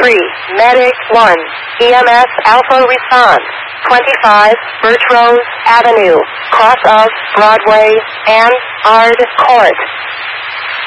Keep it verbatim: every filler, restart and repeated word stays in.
three, Medic one, E M S Alpha response, twenty-five, Birch Rose Avenue, cross of Broadway and Ard Court.